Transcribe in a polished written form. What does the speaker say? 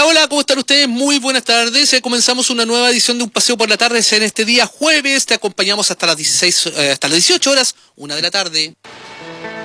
hola, ¿cómo están ustedes? Muy buenas tardes. Comenzamos una nueva edición de Un Paseo por la Tarde en este día jueves. Te acompañamos hasta las 18 horas, 1 de la tarde.